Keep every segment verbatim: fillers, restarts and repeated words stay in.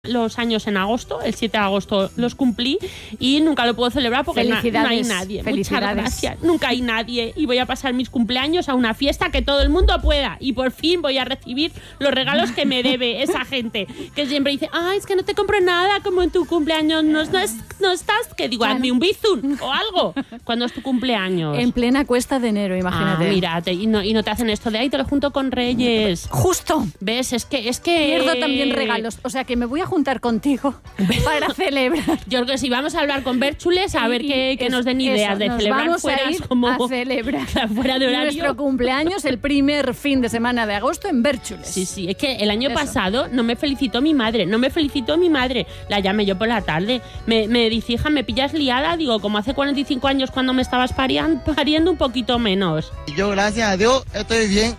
Los años en agosto, el siete de agosto los cumplí y nunca lo puedo celebrar porque no, no hay nadie. Felicidades. Muchas gracias. Nunca hay nadie y voy a pasar mis cumpleaños a una fiesta que todo el mundo pueda y por fin voy a recibir los regalos que me debe esa gente que siempre dice, ay, es que no te compro nada como en tu cumpleaños, no, no, es, no estás, que digo, Claro. hazme un bizum o algo cuando es tu cumpleaños. En plena cuesta de enero, imagínate. Ah, mírate, y no, y no te hacen esto de ahí, te lo junto con Reyes. Justo. ¿Ves? Es que... Es que Pierdo también regalos. O sea que me voy a juntar contigo para celebrar. Yo creo que si vamos a hablar con Bérchules a ver que, que Eso, nos den ideas eso, de nos celebrar vamos fuera a ir como a celebrar fuera de horario. nuestro cumpleaños el primer fin de semana de agosto en Bérchules. Sí, sí, es que el año Eso. pasado no me felicitó mi madre, no me felicitó mi madre. La llamé yo por la tarde. Me, me dice, hija, ¿me pillas liada? Digo, como hace cuarenta y cinco años cuando me estabas parian- pariendo un poquito menos. Yo, gracias a Dios, estoy bien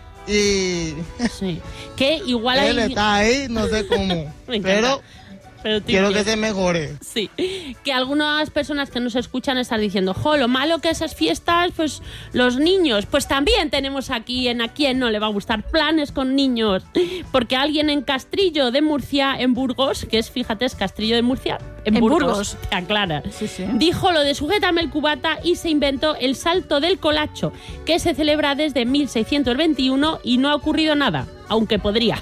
y Sí. Que igual él hay... está ahí, no sé cómo, Me encanta. pero Pero tú quiero que quieres. se mejore. Sí, que algunas personas que nos escuchan están diciendo, jo, lo malo que esas fiestas, pues los niños, pues también tenemos aquí en A Quién No Le Va a Gustar planes con niños, porque alguien en Castrillo de Murcia, en Burgos, que es, fíjate, es Castrillo de Murcia, en, En Burgos, Burgos. te aclara, Sí, sí. dijo lo de sujétame el cubata y se inventó el salto del colacho, que se celebra desde mil seiscientos veintiuno y no ha ocurrido nada, aunque podría.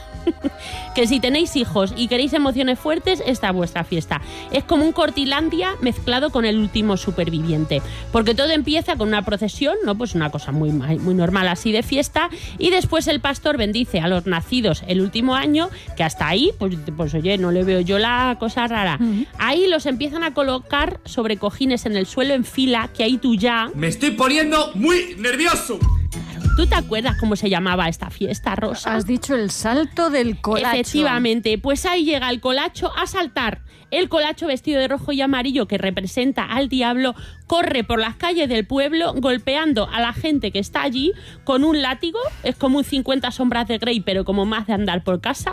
Que si tenéis hijos y queréis emociones fuertes, esta es vuestra fiesta. Es como un Cortilandia mezclado con el último superviviente. Porque todo empieza con una procesión, ¿no? Pues una cosa muy, muy normal así de fiesta. Y después el pastor bendice a los nacidos el último año, que hasta ahí, pues, pues oye, no le veo yo la cosa rara. Uh-huh. Ahí los empiezan a colocar sobre cojines en el suelo en fila, que ahí tú ya... Me estoy poniendo muy nervioso. ¿Tú te acuerdas cómo se llamaba esta fiesta, Rosa? Has dicho el salto del colacho. Efectivamente, pues ahí llega el colacho a saltar. El colacho vestido de rojo y amarillo que representa al diablo corre por las calles del pueblo golpeando a la gente que está allí con un látigo. Es como un cincuenta sombras de Grey, pero como más de andar por casa.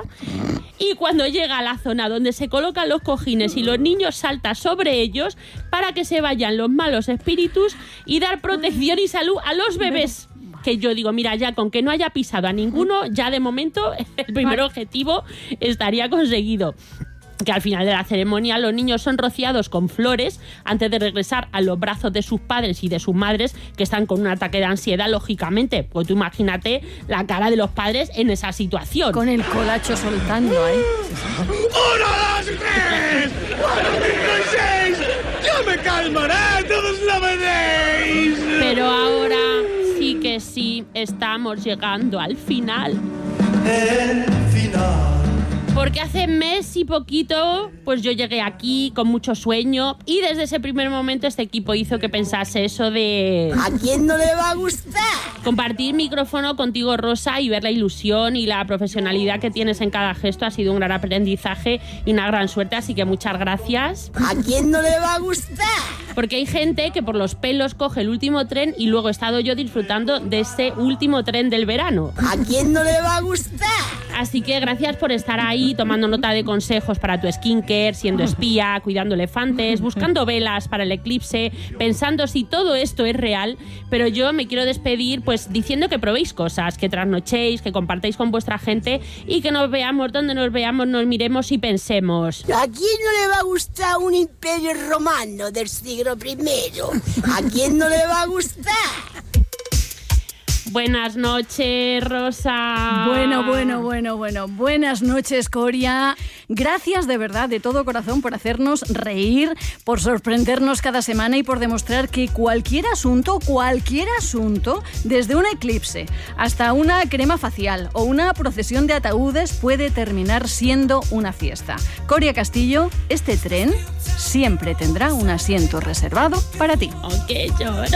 Y cuando llega a la zona donde se colocan los cojines y los niños, salta sobre ellos para que se vayan los malos espíritus y dar protección y salud a los bebés. Que yo digo, mira, ya con que no haya pisado a ninguno, ya de momento el primer objetivo estaría conseguido. Que al final de la ceremonia los niños son rociados con flores antes de regresar a los brazos de sus padres y de sus madres, que están con un ataque de ansiedad, lógicamente. Pues tú imagínate la cara de los padres en esa situación. Con el colacho soltando, ¿eh? ¡Uno, dos, tres! ¡Cuatro, cinco y seis! ¡Ya me calmaré! ¡Todos lo veréis! Pero ahora sí que sí, estamos llegando al final. El final. Porque hace mes y poquito, pues yo llegué aquí con mucho sueño y desde ese primer momento este equipo hizo que pensase eso de... ¿A quién no le va a gustar? Compartir micrófono contigo, Rosa, y ver la ilusión y la profesionalidad que tienes en cada gesto ha sido un gran aprendizaje y una gran suerte, así que muchas gracias. ¿A quién no le va a gustar? Porque hay gente que por los pelos coge el último tren y luego he estado yo disfrutando de ese último tren del verano. ¿A quién no le va a gustar? Así que gracias por estar ahí tomando nota de consejos para tu skincare, siendo espía, cuidando elefantes, buscando velas para el eclipse, pensando si todo esto es real. Pero yo me quiero despedir pues diciendo que probéis cosas, que trasnochéis, que compartáis con vuestra gente y que nos veamos donde nos veamos, nos miremos y pensemos. ¿A quién no le va a gustar un imperio romano del siglo primero? ¿A quién no le va a gustar? Buenas noches, Rosa. Bueno, bueno, bueno, bueno. Buenas noches, Coria. Gracias de verdad, de todo corazón, por hacernos reír, por sorprendernos cada semana y por demostrar que cualquier asunto, cualquier asunto, desde un eclipse hasta una crema facial o una procesión de ataúdes puede terminar siendo una fiesta. Coria Castillo, este tren siempre tendrá un asiento reservado para ti. Oh, qué lloro.